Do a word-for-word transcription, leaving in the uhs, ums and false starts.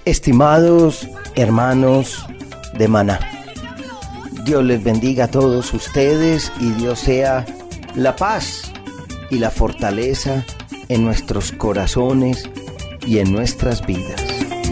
Estimados hermanos de Maná, Dios les bendiga a todos ustedes y Dios sea la paz y la fortaleza en nuestros corazones y en nuestras vidas.